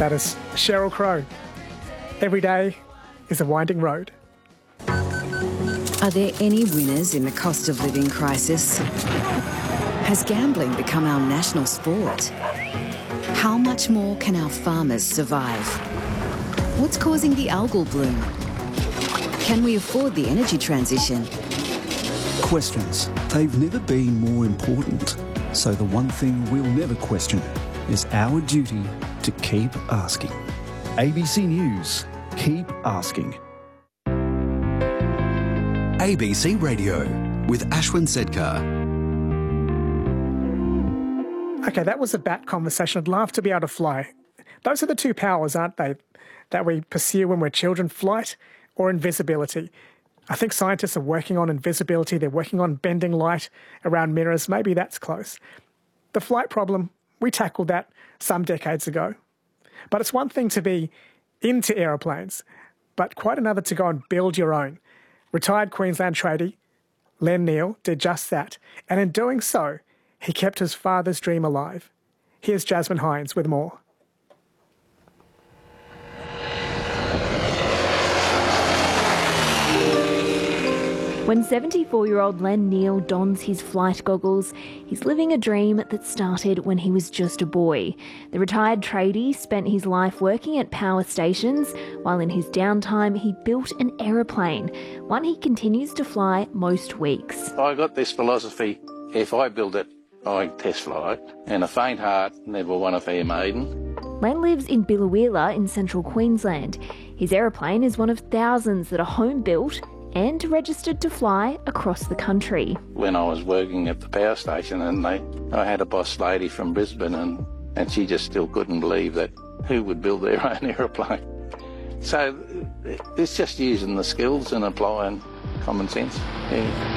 That is Sheryl Crow. Every day is a winding road. Are there any winners in the cost of living crisis? Has gambling become our national sport? How much more can our farmers survive? What's causing the algal bloom? Can we afford the energy transition? Questions. They've never been more important. So the one thing we'll never question is our duty to keep asking. ABC News. Keep asking. ABC Radio with Ashwin Sedkar. Okay, that was a bat conversation. I'd love to be able to fly. Those are the two powers, aren't they, that we pursue when we're children, flight or invisibility. I think scientists are working on invisibility. They're working on bending light around mirrors. Maybe that's close. The flight problem, we tackled that some decades ago. But it's one thing to be into aeroplanes, but quite another to go and build your own. Retired Queensland tradie Len Neal did just that, and in doing so, he kept his father's dream alive. Here's Jasmine Hines with more. When 74-year-old Len Neal dons his flight goggles, he's living a dream that started when he was just a boy. The retired tradie spent his life working at power stations, while in his downtime he built an aeroplane, one he continues to fly most weeks. I got this philosophy, if I build it, I test fly it, and a faint heart never won a fair maiden. Len lives in Biloela in central Queensland. His aeroplane is one of thousands that are home-built and registered to fly across the country. When I was working at the power station, and I had a boss lady from Brisbane, and she just still couldn't believe that who would build their own aeroplane. So it's just using the skills and applying common sense. Yeah.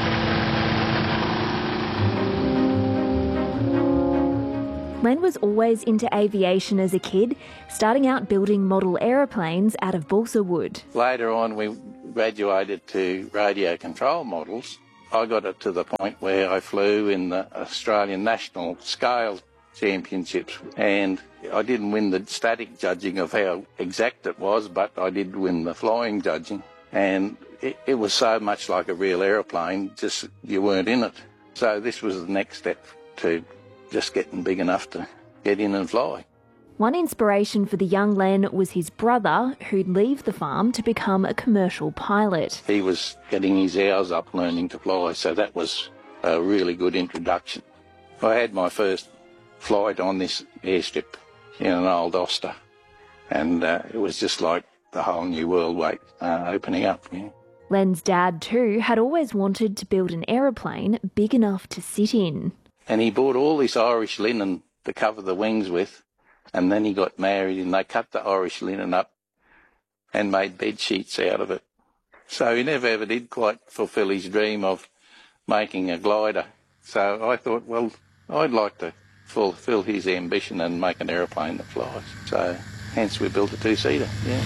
Len was always into aviation as a kid, starting out building model aeroplanes out of balsa wood. Later on, we graduated to radio control models. I got it to the point where I flew in the Australian National Scale Championships, and I didn't win the static judging of how exact it was, but I did win the flying judging. And it was so much like a real aeroplane, just you weren't in it. So this was the next step to just getting big enough to get in and fly. One inspiration for the young Len was his brother, who'd leave the farm to become a commercial pilot. He was getting his hours up learning to fly, so that was a really good introduction. I had my first flight on this airstrip in an old Oster, and it was just like the whole new world opening up. Yeah. Len's dad, too, had always wanted to build an aeroplane big enough to sit in. And he bought all this Irish linen to cover the wings with, and then he got married and they cut the Irish linen up and made bed sheets out of it. So he never ever did quite fulfil his dream of making a glider. So I thought, well, I'd like to fulfil his ambition and make an aeroplane that flies. So hence we built a two-seater, yeah.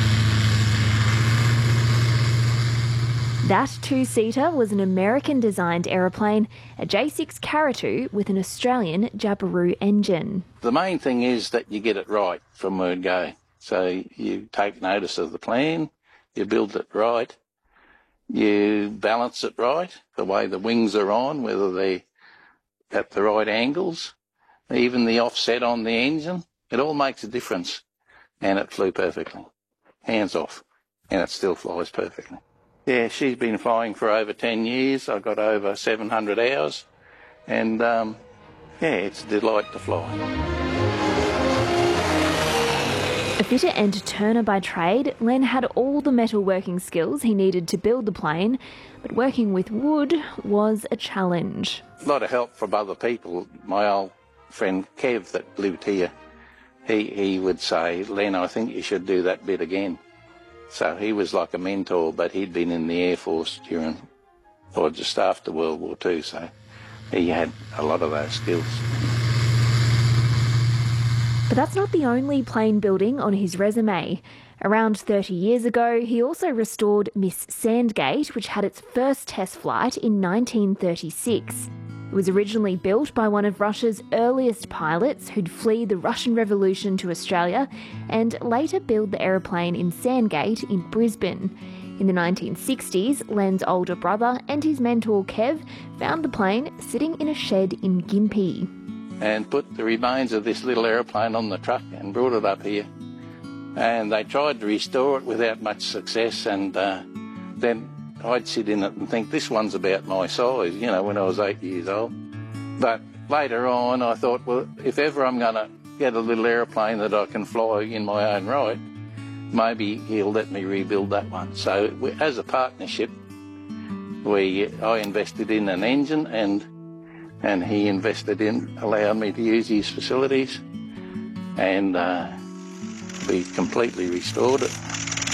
That two-seater was an American-designed aeroplane, a J6 Caratu with an Australian Jabiru engine. The main thing is that you get it right from word go. So you take notice of the plan, you build it right, you balance it right, the way the wings are on, whether they're at the right angles, even the offset on the engine. It all makes a difference. And it flew perfectly, hands off, and it still flies perfectly. Yeah, she's been flying for over 10 years. I got over 700 hours. And, yeah, it's a delight to fly. A fitter and turner by trade, Len had all the metalworking skills he needed to build the plane, but working with wood was a challenge. A lot of help from other people. My old friend Kev that lived here, he would say, Len, I think you should do that bit again. So he was like a mentor, but he'd been in the Air Force just after World War II, so he had a lot of those skills. But that's not the only plane building on his resume. Around 30 years ago, he also restored Miss Sandgate, which had its first test flight in 1936. It was originally built by one of Russia's earliest pilots who'd flee the Russian Revolution to Australia and later build the aeroplane in Sandgate in Brisbane. In the 1960s, Len's older brother and his mentor Kev found the plane sitting in a shed in Gympie. And put the remains of this little aeroplane on the truck and brought it up here. And they tried to restore it without much success, and then I'd sit in it and think, this one's about my size, you know, when I was 8 years old. But later on I thought, well, if ever I'm going to get a little aeroplane that I can fly in my own right, maybe he'll let me rebuild that one. So as a partnership, I invested in an engine and he invested in allowing me to use his facilities, and we completely restored it.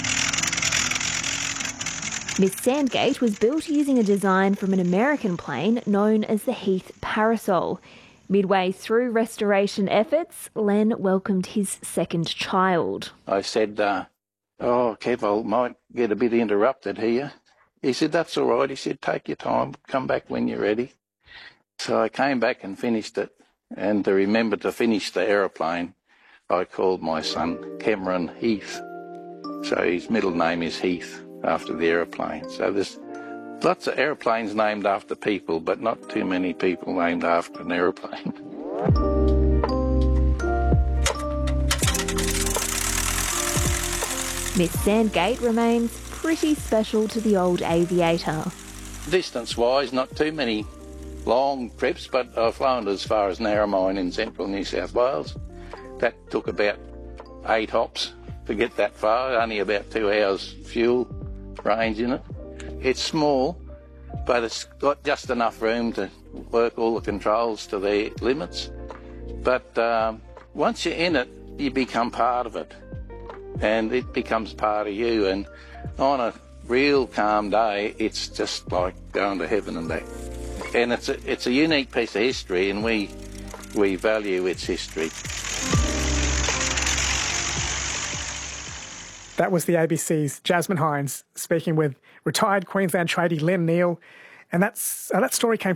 Miss Sandgate was built using a design from an American plane known as the Heath Parasol. Midway through restoration efforts, Len welcomed his second child. I said, Kev, I might get a bit interrupted here. He said, that's all right. He said, take your time, come back when you're ready. So I came back and finished it. And to remember to finish the aeroplane, I called my son Cameron Heath. So his middle name is Heath, after the aeroplane. So there's lots of aeroplanes named after people, but not too many people named after an aeroplane. Miss Sandgate remains pretty special to the old aviator. Distance-wise, not too many long trips, but I've flown as far as Narromine in central New South Wales. That took about 8 hops to get that far, only about 2 hours fuel range in it. It's small, but it's got just enough room to work all the controls to their limits. But once you're in it, you become part of it, and it becomes part of you. And on a real calm day, it's just like going to heaven and back. And it's a unique piece of history, and we value its history. That was the ABC's Jasmine Hines speaking with retired Queensland tradie Len Neal. And that story came